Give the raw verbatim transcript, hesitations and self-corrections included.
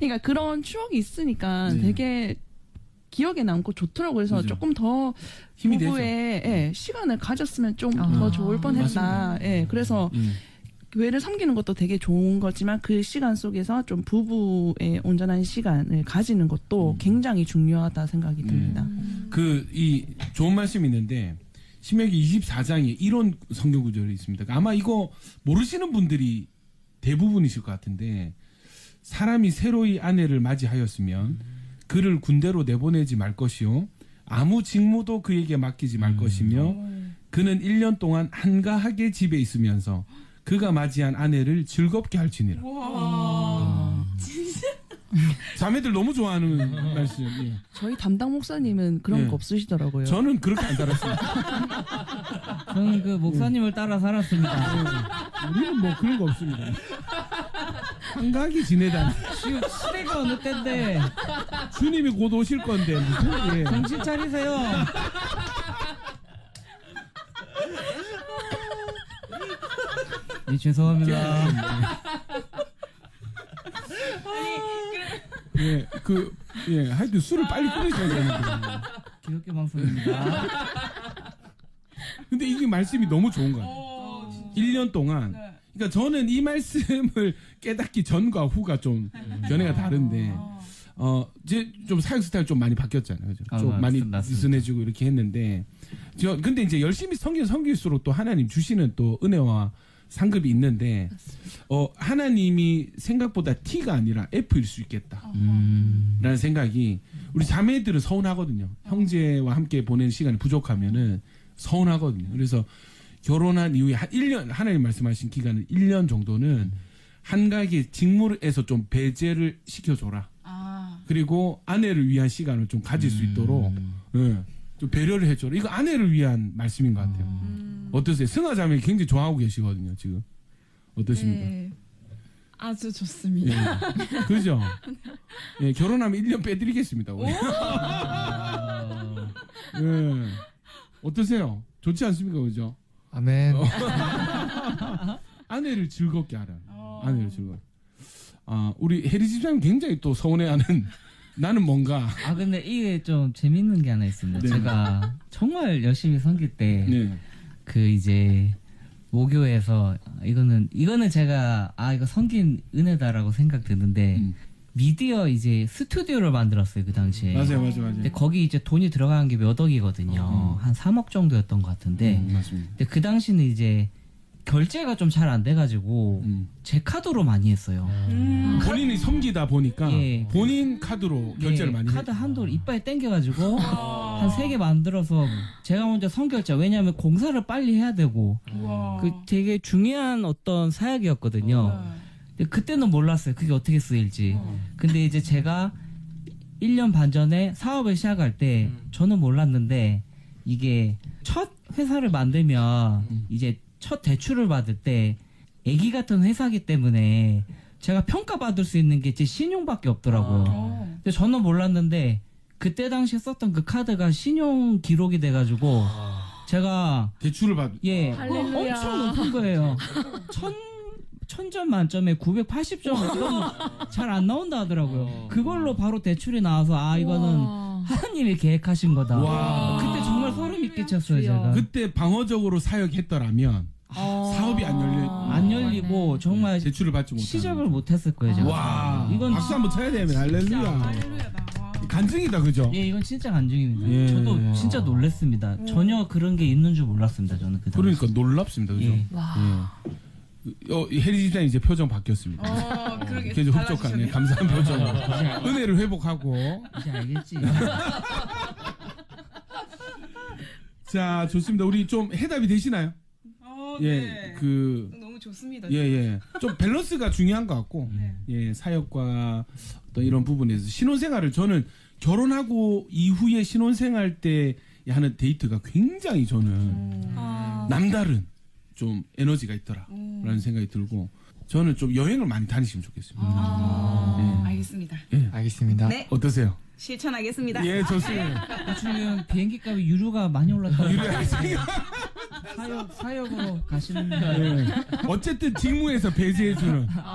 그러니까 그런 추억이 있으니까 네. 되게 기억에 남고 좋더라고요. 그래서 그죠. 조금 더 힘이 부부의 예, 시간을 가졌으면 좀 더 아, 좋을 뻔했다. 예, 그래서 음. 교회를 섬기는 것도 되게 좋은 거지만 그 시간 속에서 좀 부부의 온전한 시간을 가지는 것도 음. 굉장히 중요하다 생각이 듭니다. 그 이 좋은 말씀이 있는데 신명기 이십사 장에 이런 성경 구절이 있습니다. 아마 이거 모르시는 분들이 대부분이실 것 같은데 사람이 새로이 아내를 맞이하였으면 그를 군대로 내보내지 말 것이요 아무 직무도 그에게 맡기지 말 것이며 그는 일 년 동안 한가하게 집에 있으면서 그가 맞이한 아내를 즐겁게 할지니라. 와. 진짜. 자매들 너무 좋아하는 말씀. 예. 저희 담당 목사님은 그런 예. 거 없으시더라고요. 저는 그렇게 안 살았습니다. 저는 그 목사님을 따라 살았습니다. 우리는 뭐 그런 거 없습니다. 한가하게 지내다. 지금 시대가 어느 때인데 주님이 곧 오실 건데 무슨 예. 정신 차리세요. 네, 죄송합니다. 예, 그, 예, 하여튼 술을 빨리 끊으셔야 되는데. 기독교 방송입니다. 근데 이게 말씀이 너무 좋은 거예요. 어, 일 년 동안. 그러니까 저는 이 말씀을 깨닫기 전과 후가 좀 견해가 다른데, 어, 이제 좀 사역 스타일 좀 많이 바뀌었잖아요. 그죠? 아, 좀 맞습니다. 많이 맞습니다. 느슨해지고 이렇게 했는데, 저, 근데 이제 열심히 섬기, 섬길수록 또 하나님 주시는 또 은혜와 상급이 있는데, 어, 하나님이 생각보다 T가 아니라 F일 수 있겠다. 음. 라는 생각이, 우리 자매들은 서운하거든요. 형제와 함께 보내는 시간이 부족하면은 서운하거든요. 그래서 결혼한 이후에 한 일 년, 하나님 말씀하신 기간은 일 년 정도는 한가하게 직무에서 좀 배제를 시켜줘라. 아. 그리고 아내를 위한 시간을 좀 가질 수 있도록, 예, 좀 배려를 해줘라. 이거 아내를 위한 말씀인 것 같아요. 음. 어떠세요? 승아 자매 굉장히 좋아하고 계시거든요, 지금. 어떠십니까? 네. 아주 좋습니다. 예. 그죠? 예, 결혼하면 일 년 빼드리겠습니다. 우리. 예. 어떠세요? 좋지 않습니까? 그죠? 아멘. 아내를 즐겁게 하라. 어. 아내를 즐겁게. 아, 우리 혜리 집사님 굉장히 또 서운해하는 나는 뭔가. 아 근데 이게 좀 재밌는 게 하나 있습니다. 네. 제가 정말 열심히 섬길 때 그 네. 이제 모교에서 이거는 이거는 제가 아 이거 섬긴 은혜다라고 생각 드는데 음. 미디어 이제 스튜디오를 만들었어요 그 당시에. 맞아요, 맞아요, 맞아요. 근데 거기 이제 돈이 들어간 게 몇 억이거든요. 어. 한 삼억 정도였던 것 같은데. 음, 맞습니다. 근데 그 당시는 이제 결제가 좀 잘 안 돼가지고 음. 제 카드로 많이 했어요. 음. 본인이 섬기다 보니까 예. 본인 카드로 결제를 예, 많이 카드 해. 한도를 이빨에 땡겨가지고 한 세 개 만들어서 제가 먼저 선결제 왜냐하면 공사를 빨리 해야 되고 우와. 그 되게 중요한 어떤 사역이었거든요. 근데 그때는 몰랐어요. 그게 어떻게 쓰일지. 근데 이제 제가 일 년 반 전에 사업을 시작할 때 저는 몰랐는데 이게 첫 회사를 만들면 이제 첫 대출을 받을 때 애기 같은 회사기 때문에 제가 평가받을 수 있는 게 제 신용밖에 없더라고요. 어. 근데 저는 몰랐는데 그때 당시에 썼던 그 카드가 신용 기록이 돼가지고 제가 대출을 받. 예 할렐루야. 엄청 높은 거예요. 천 천점 만점에 구백팔십 점 이건 잘 안 나온다 하더라고요. 그걸로 바로 대출이 나와서 아 이거는 우와. 하나님이 계획하신 거다. 와. 그때 정말 소름이 끼쳤어요 제가. 그때 방어적으로 사역했더라면 어. 사업이 안 열려. 안 열리고 정말 대출을 받지 못하는. 시작을 못했을 거예요 제가. 와. 이건 박수 한번 쳐야 되면 할렐루야. 할렐루야다. 와. 간증이다, 그죠? 예, 이건 진짜 간증입니다. 예. 저도 진짜 놀랐습니다. 전혀 그런 게 있는 줄 몰랐습니다. 저는 그 당시. 그러니까 놀랍습니다, 그죠? 예. 예. 어, 혜리 집사님 이제 표정 바뀌었습니다. 어, 그러게. 굉장히 흡족한, 예, 감사한 표정. 은혜를 회복하고. 이제 알겠지. 자, 좋습니다. 우리 좀 해답이 되시나요? 어, 예, 네. 그, 너무 좋습니다. 예, 예. 좀 밸런스가 중요한 것 같고, 네. 예, 사역과 어떤 이런 부분에서 신혼생활을 저는 결혼하고 이후에 신혼생활 때 하는 데이트가 굉장히 저는 아. 남다른 좀 에너지가 있더라. 음. 라는 생각이 들고, 저는 좀 여행을 많이 다니시면 좋겠습니다. 아. 알겠습니다. 예. 알겠습니다. 네. 어떠세요? 실천하겠습니다. 예, 좋습니다. 지금 비행기 값이 유류가 많이 올랐다고. 유리하세요. 사역, 사역으로 가시는 분. 예. 어쨌든 직무에서 배제해주는